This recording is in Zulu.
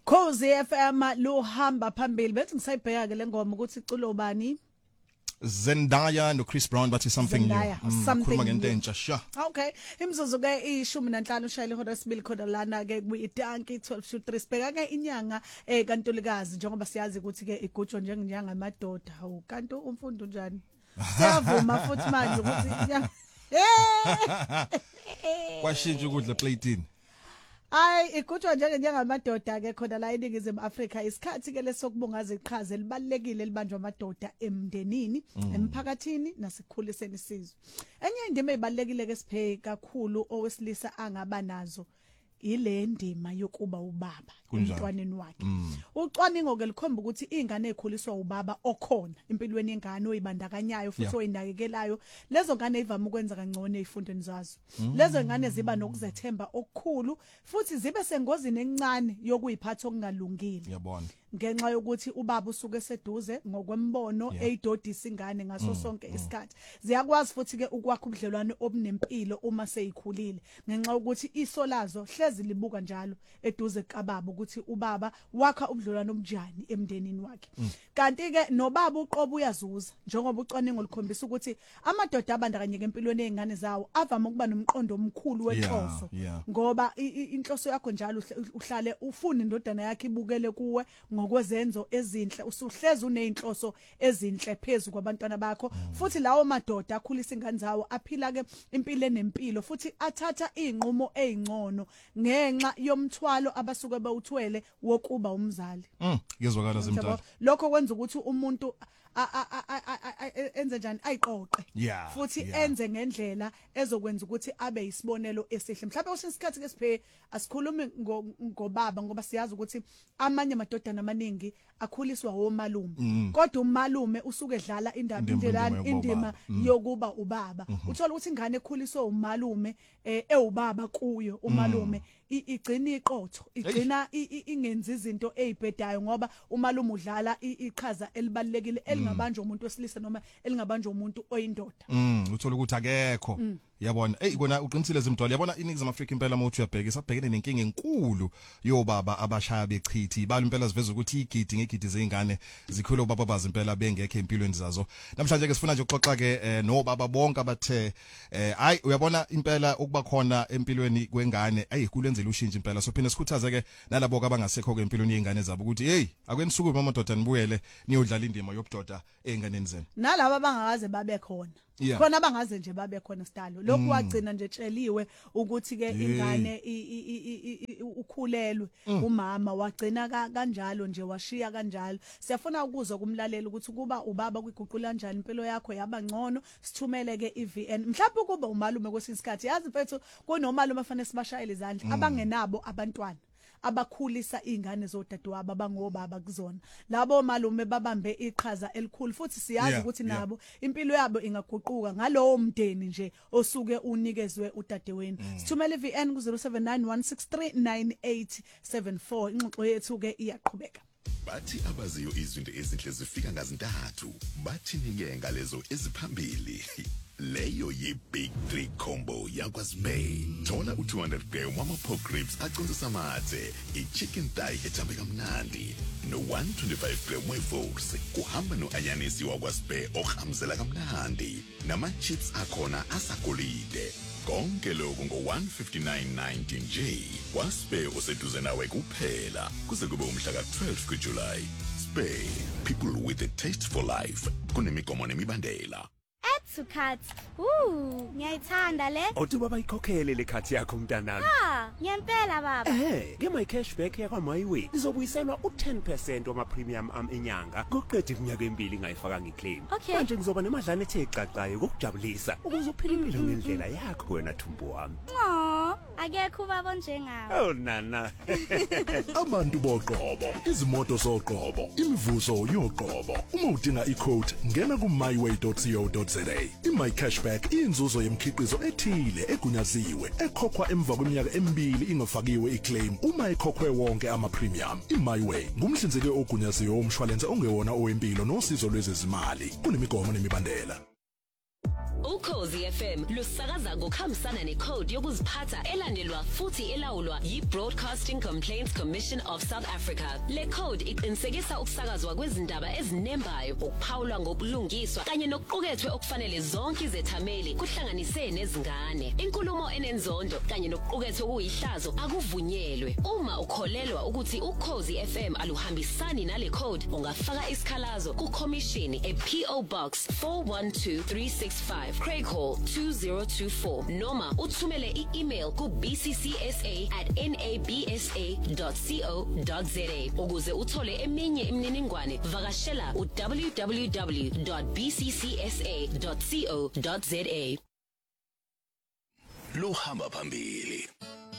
Khosi FM luhamba phambili bethi ngisayibheka ke lengoma ukuthi iculo bani Zendaya no Chris Brown bathi something Zendaya, new. something Khuluma ngento new. entsha sha. Okay, imzuzu ke 15 ushayile ihora lesibili khona lana ke kuyitanki 12:03 sibheka ke inyanga kaNtulikazi njengoba siyazi ukuthi ke igujwa njengenyanga amadoda. Hawu kanti umfundo njani? Siyavuma futhi manje ukuthi inyanga Kwashintsha ukudla platini. Ay igujwa njengenyanga amadoda ke khona la eNingizimu Afrika isikhathi ke lesokubungaza iqhaza elibalekile libanjwa amadoda emndenini emphakathini nasekukhuliseni isizwe. Enye indima ezibalekile ke sibheka kakhulu owesilisa angaba nazo ile ndima yokuba ubaba umntwaneni wakhe. Ucwaningo ke likhomba ukuthi izingane ezikhuliswa ubaba okhona empilweni yengane oyibandakanyayo futhi oyinakekelayo lezo ngane ivama ukwenza kangcono ezifundweni zazo. Lezo ngane ziba nokuzethemba okukhulu futhi zibe sengozini encane yokuyiphatha okungalungile. Yabona. Ngenxa yokuthi ubaba usuke eseduze ngokwembono eyidodisa ingane ngaso sonke isikhathi. Ziyakwazi futhi ke ukwakha ubudlelwano obunempilo uma seyikhulile ngenxa ukuthi iso lazo hlezi libuka njalo eduze kababa ukuthi ubaba wakha ubudlelwano obunjani emndenini wakhe. Kanti ke nobaba uqobo uyazuza njengoba ucwaningo likhombisa ukuthi amadoda abandakanyeka empilweni yezingane zawo avama ukuba nomqondo omkhulu wenhloso ngoba inhloso yakho njalo uhlale ufuna indodana yakhe ibukele kuwe ngokwezenzo ezinhle usuhlezi unezinhloso ezinhle phezulu kwabantwana bakho futhi lawo madoda akhulisa ingane zawo aphila ke impilo enempilo futhi athatha izinqumo ezingcono ngenxa yomthwalo abasuke bawuthwele wokuba umzali. Ngezwakala zemntwana. Lokho kwenza ukuthi umuntu enze njani ayiqoqe futhi enze ngendlela ezokwenza ukuthi abe isibonelo esihle. Mhlawumbe kwesinye isikhathi ke siphe asikhulumi ngobaba ngoba siyazi ukuthi amanye amadodana amaningi akhuliswa omalume kodwa umalume usuke edlala indima yokuba ubaba. Uthola ukuthi ingane ekhuliswa umalume ewubaba kuyo umalume igcina iqotho igcina ingenzi izinto ezibhedayo ngoba umalume udlala iqhaza elibalekile elingabanjwa umuntu wesilisa noma elingabanjwa umuntu oyindoda. Uthola ukuthi akekho. Yabona kona uqinisile zimdwala yabona iNingizimu Afrika impela mawuthi uyabheka isabhekene nenkinga enkulu yobaba abashaya bechithi balo impela siveza ukuthi igidi ngegidi zeingane zikhula ubaba bazi impela bengekho empilweni zazo. Namhlanje ke sifuna nje ukuxoxa ke nobaba bonke abathe uyabona impela ukuba khona empilweni kwengane kulenzela ushintsho impela so phinde sikhuthaze ke nalabo abangasekho ke empilweni yezingane zabo ukuthi hey akwenisuku mamadoda nibuyele niyodlala indima yobudoda einganeni zenu. Nalabo abangakaze babe khona khona abangaze nje babe khona sidalo lokhu wagcina nje tsheliwe ukuthi ke ingane ukhulelwe umama wagcina kanjalo nje washiya kanjalo. Siyafuna ukuzwa kumlalela ukuthi kuba ubaba kwiguqula kanjani impilo yakho yaba ngcono sithumele ke iVN mhlawumbe kuba umalume kwesinye isikhathi yazi mfethu kunomalume afanele sibashayele izandla abangenabo abantwana abakhulisa izingane zodadewabo abangobaba kuzona labo malume babambe iqhaza elikhulu futhi siyazi ukuthi nabo impilo yabo ingaguquka ngalowo mndeni nje osuke unikezwe udadewenu. Sithumele iVN ku 0791639874 ingxoxo yethu ke iyaqhubeka. Bathi abaziyo izinto ezinhle zifika ngazintathu bathi ninge ngalezo eziphambili. Leyo yi-Big 3 combo yakwaSpay. Thola u200 gram wama-pork ribs aconsa amathe, i-chicken thigh ejambe kamnandi, no125 gram we-force kuhamba no-anyanisi wakwaSpay ohamzela kamnandi, nama-chips akhona asagolide. Konke lokhu ngo-159.90 nje. KwaSpay useduze nawe kuphela kuze kube umhla ka-12 kuJulayi. Spay, people with a taste for life. Kunemigomo nemibandela. To cut. Ngiyayithanda le. Othi baba ikhokhele le khathi yakho mntanami. Ngempela baba. Ke my cashback yakwa MyWay izobuyiselwa u10% wama premium enyanga kokuqeda iminyaka emibili ngayifaka ngiclaim. Manje ngizoba nemadlana ethe xaxayo kokujabulisa ukuze uphile impilo ngendlela yakho wena Thumbu wami. Akekho baba njengawe. Oh nana. Abantu boqobo, izimoto zoqobo, imivuzo yoqobo. Uma udinga i-code ngena ku myway.co.za. I-My Cashback inzuzo yemkhiqizo ethile egunyaziwe ekhokhwa emva kweminyaka emibili ingafakiwe iclaim uma ekhokhwe wonke ama-premium. I-MyWay ngumhlinzeki ogunyaziwe womshwalense ongewona owempilo nosizo lwezezimali kunemigomo nemibandela. Ukhozi FM lusakaza ngokuhambisana necode yokuziphatha elandelwa futhi elawulwa yi-Broadcasting Complaints Commission of South Africa. Le code iqinisekisa ukusakazwa kwezindaba ezinembayo, ukuphawulwa ngobulungiswa kanye nokuqukethwe okufanele zonke izethameli kuhlanganise nezingane. Inkulumo enenzondo kanye nokuqukethwe kuyihlazo akuvunyelwe. Uma ukholelwa ukuthi Ukhozi FM aluhambisani nale code, ungafaka isikhalazo ku-Commission e-PO Box 412365 Craig Hall 2024 noma uthumele i-email ku bcca@nabsa.co.za. Ukuze uthole eminye imininingwane vakashela www.bccsa.co.za. Lohamba phambili.